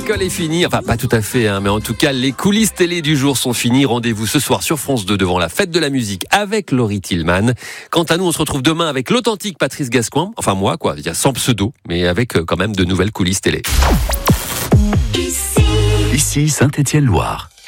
l'école est finie. Enfin, pas tout à fait, mais en tout cas, les coulisses télé du jour sont finies. Rendez-vous ce soir sur France 2 devant la fête de la musique avec Laurie Tillman. Quant à nous, on se retrouve demain avec l'authentique Patrice Gascoin. Enfin, moi, quoi. Il y a sans pseudo, mais avec quand même de nouvelles coulisses télé. Ici Saint-Étienne-Loire.